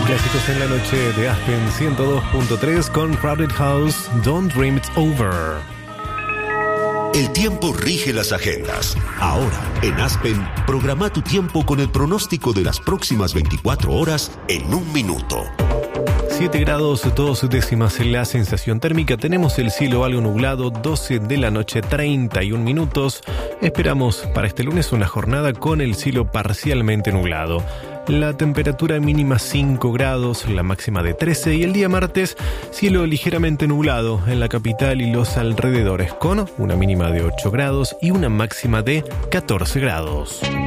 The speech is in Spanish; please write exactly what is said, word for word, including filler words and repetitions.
Clásicos en la noche de Aspen ciento dos punto tres con Crowded House, Don't Dream It's Over. El tiempo rige las agendas. Ahora, en Aspen, programa tu tiempo con el pronóstico de las próximas veinticuatro horas en un minuto. siete grados dos décimas en la sensación térmica. Tenemos el cielo algo nublado, doce de la noche, treinta y un minutos. Esperamos para este lunes una jornada con el cielo parcialmente nublado. La temperatura mínima cinco grados, la máxima de trece, y el día martes cielo ligeramente nublado en la capital y los alrededores, con una mínima de ocho grados y una máxima de catorce grados.